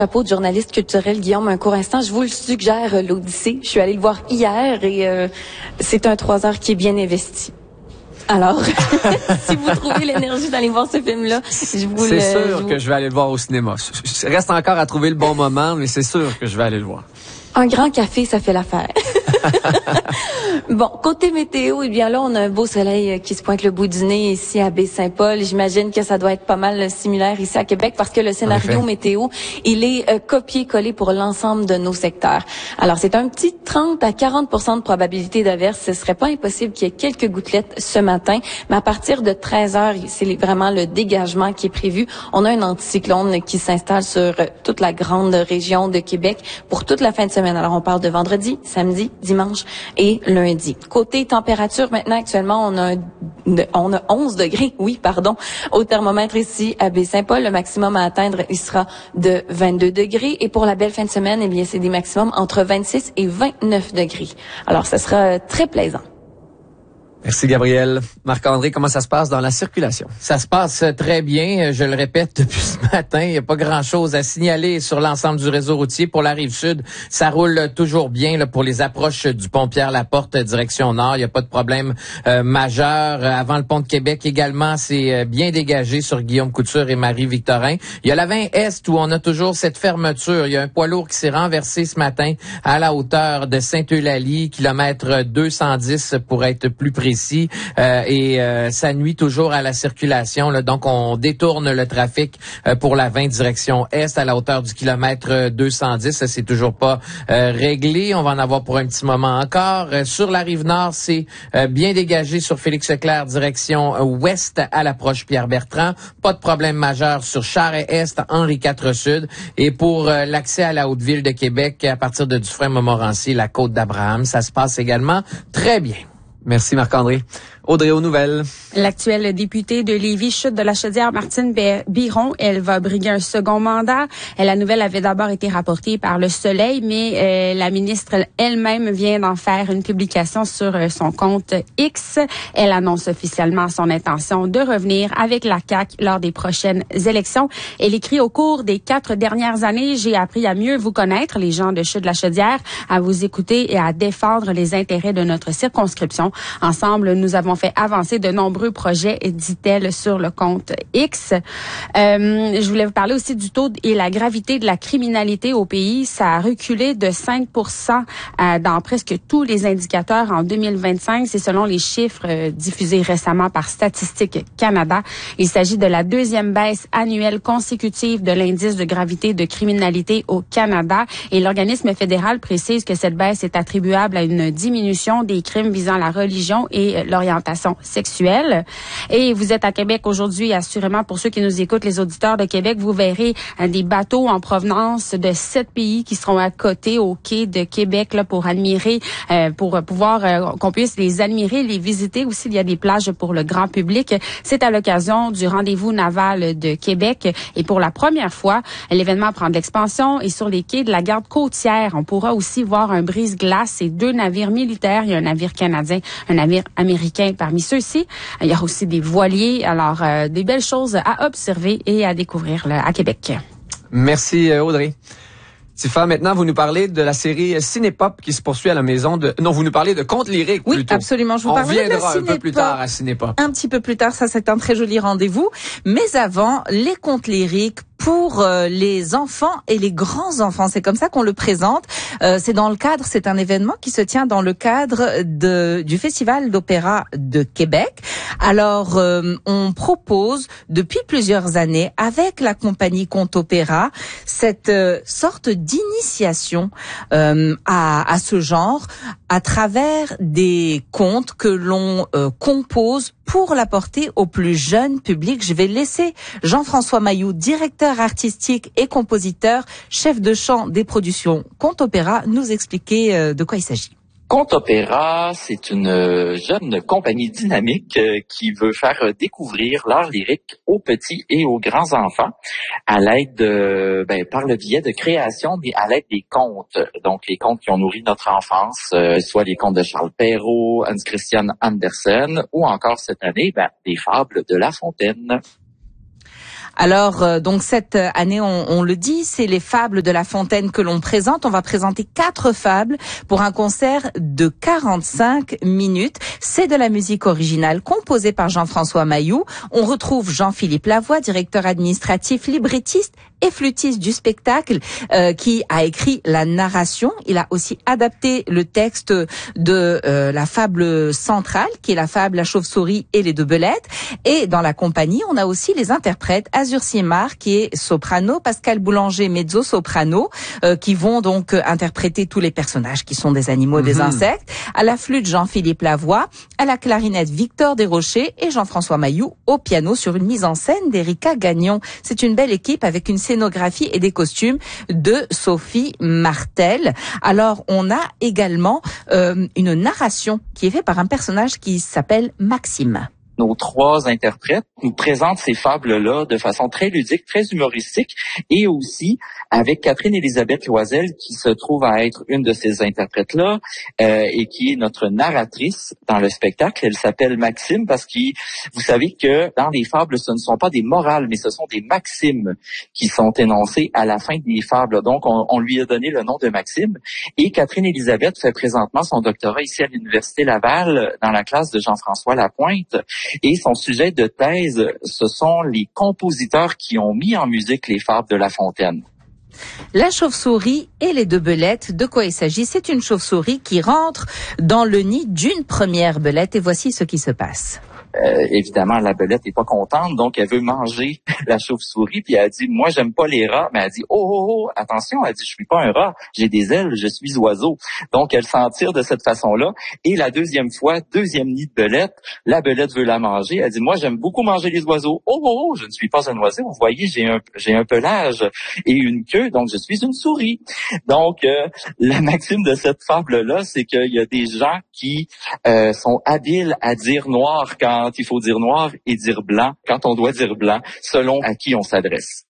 Chapeau de journaliste culturel, Guillaume, un court instant. Je vous le suggère, l'Odyssée. Je suis allée le voir hier et c'est un 3 heures qui est bien investi. Alors, si vous trouvez l'énergie d'aller voir ce film-là, je vous le... C'est sûr que je vais aller le voir au cinéma. Je reste encore à trouver le bon moment, mais c'est sûr que je vais aller le voir. Un grand café, ça fait l'affaire. Bon, côté météo, eh bien là, on a un beau soleil qui se pointe le bout du nez ici à Baie-Saint-Paul. J'imagine que ça doit être pas mal similaire ici à Québec parce que le scénario météo, il est copié-collé pour l'ensemble de nos secteurs. Alors, c'est un petit 30 à 40% de probabilité d'averse. Ce serait pas impossible qu'il y ait quelques gouttelettes ce matin, mais à partir de 13 heures, c'est vraiment le dégagement qui est prévu. On a un anticyclone qui s'installe sur toute la grande région de Québec pour toute la fin de semaine. Alors, on parle de vendredi, samedi, dimanche et lundi. Côté température, maintenant, actuellement, on a 11 degrés, au thermomètre ici à Baie-Saint-Paul. Le maximum à atteindre, il sera de 22 degrés. Et pour la belle fin de semaine, eh bien, c'est des maximums entre 26 et 29 degrés. Alors, ce sera très plaisant. Merci, Gabriel. Marc-André, comment ça se passe dans la circulation? Ça se passe très bien. Je le répète depuis ce matin. Il n'y a pas grand-chose à signaler sur l'ensemble du réseau routier. Pour la Rive-Sud, ça roule toujours bien là, pour les approches du pont Pierre-Laporte, direction nord. Il n'y a pas de problème majeur. Avant le pont de Québec également, c'est bien dégagé sur Guillaume Couture et Marie-Victorin. Il y a la 20 Est où on a toujours cette fermeture. Il y a un poids lourd qui s'est renversé ce matin à la hauteur de Sainte-Eulalie, kilomètre 210 pour être plus précis. Ça nuit toujours à la circulation. Là. Donc, on détourne le trafic pour la 20 direction Est à la hauteur du kilomètre 210. Ça, c'est toujours pas réglé. On va en avoir pour un petit moment encore. Sur la Rive-Nord, c'est bien dégagé sur Félix-Leclerc, direction Ouest à l'approche Pierre-Bertrand. Pas de problème majeur sur Charest-Est, Henri IV Sud. Et pour l'accès à la Haute-Ville de Québec, à partir de Dufresne-Montmorency, la Côte d'Abraham, ça se passe également très bien. Merci, Marc-André. Audrey, aux nouvelles. L'actuelle députée de Lévis, chute de la Chaudière, Martine Biron, elle va briguer un second mandat. La nouvelle avait d'abord été rapportée par Le Soleil, mais la ministre elle-même vient d'en faire une publication sur son compte X. Elle annonce officiellement son intention de revenir avec la CAQ lors des prochaines élections. Elle écrit: au cours des 4 dernières années, j'ai appris à mieux vous connaître, les gens de Chute de la Chaudière, à vous écouter et à défendre les intérêts de notre circonscription. Ensemble, nous avons fait avancer de nombreux projets, dit-elle sur le compte X. Je voulais vous parler aussi du taux et la gravité de la criminalité au pays. Ça a reculé de 5% dans presque tous les indicateurs en 2025. C'est selon les chiffres diffusés récemment par Statistique Canada. Il s'agit de la 2e baisse annuelle consécutive de l'indice de gravité de criminalité au Canada. Et l'organisme fédéral précise que cette baisse est attribuable à une diminution des crimes visant la religion et l'orientation sexuelle. Et vous êtes à Québec aujourd'hui, assurément, pour ceux qui nous écoutent, les auditeurs de Québec, vous verrez des bateaux en provenance de 7 pays qui seront à côté au quai de Québec là, pour admirer, pour pouvoir qu'on puisse les admirer, les visiter. Aussi, il y a des plages pour le grand public. C'est à l'occasion du rendez-vous naval de Québec. Et pour la première fois, l'événement prend de l'expansion et sur les quais de la garde côtière, on pourra aussi voir un brise-glace et 2 navires militaires. Il y a un navire canadien, un navire américain parmi ceux-ci. Il y a aussi des voiliers. Alors, des belles choses à observer et à découvrir là, à Québec. Merci, Audrey. Tifa, maintenant, vous nous parlez de la série Cinépop qui se poursuit à la maison de... Non, vous nous parlez de contes lyriques, oui, plutôt. Oui, absolument. Je vous parlerai de la Cinépop. Un peu plus tard à Cinépop. Un petit peu plus tard, ça, c'est un très joli rendez-vous. Mais avant, les contes lyriques pour les enfants et les grands-enfants. C'est comme ça qu'on le présente. C'est un événement qui se tient dans le cadre du Festival d'opéra de Québec. Alors, on propose depuis plusieurs années, avec la compagnie Conte Opéra, cette sorte d'initiation à ce genre à travers des contes que l'on compose pour l'apporter au plus jeune public. Je vais laisser Jean-François Mailloux, directeur artistique et compositeur, chef de chant des productions Conte Opéra, nous expliquer de quoi il s'agit. Conte Opéra, c'est une jeune compagnie dynamique qui veut faire découvrir l'art lyrique aux petits et aux grands enfants à l'aide par le biais de création, mais à l'aide des contes. Donc, les contes qui ont nourri notre enfance, soit les contes de Charles Perrault, Hans Christian Andersen, ou encore cette année, des fables de La Fontaine. Alors, donc cette année, on le dit, c'est les fables de La Fontaine que l'on présente. On va présenter 4 fables pour un concert de 45 minutes. C'est de la musique originale composée par Jean-François Mailloux. On retrouve Jean-Philippe Lavoie, directeur administratif, librettiste et flûtiste du spectacle, qui a écrit la narration. Il a aussi adapté le texte de la fable centrale, qui est la fable La chauve-souris et les 2 belettes. Et dans la compagnie, on a aussi les interprètes Azur Siemar, qui est soprano, Pascal Boulanger, mezzo-soprano, qui vont donc interpréter tous les personnages qui sont des animaux et des insectes. À la flûte, Jean-Philippe Lavoie, à la clarinette, Victor Desrochers et Jean-François Mailloux au piano sur une mise en scène d'Erika Gagnon. C'est une belle équipe avec une scénographie et des costumes de Sophie Martel. Alors, on a également une narration qui est faite par un personnage qui s'appelle Maxime. Nos 3 interprètes nous présentent ces fables-là de façon très ludique, très humoristique, et aussi avec Catherine-Élisabeth Loisel, qui se trouve à être une de ces interprètes-là, et qui est notre narratrice dans le spectacle. Elle s'appelle Maxime parce que vous savez que dans les fables, ce ne sont pas des morales, mais ce sont des maximes qui sont énoncées à la fin des fables. Donc, on lui a donné le nom de Maxime. Et Catherine-Élisabeth fait présentement son doctorat ici à l'Université Laval dans la classe de Jean-François Lapointe. Et son sujet de thèse, ce sont les compositeurs qui ont mis en musique les fables de La Fontaine. La chauve-souris et les 2 belettes, de quoi il s'agit? C'est une chauve-souris qui rentre dans le nid d'une première belette et voici ce qui se passe. Évidemment, la belette est pas contente, donc elle veut manger la chauve-souris, puis elle dit, moi, j'aime pas les rats, mais elle dit, oh, attention, elle dit, je suis pas un rat, j'ai des ailes, je suis oiseau. Donc, elle s'en tire de cette façon-là, et la deuxième fois, 2e nid de belette, la belette veut la manger, elle dit, moi, j'aime beaucoup manger les oiseaux, oh, je ne suis pas un oiseau, vous voyez, j'ai un pelage et une queue, donc je suis une souris. Donc, la maxime de cette fable-là, c'est qu'il y a des gens qui sont habiles à dire noir quand il faut dire noir et dire blanc quand on doit dire blanc, selon à qui on s'adresse.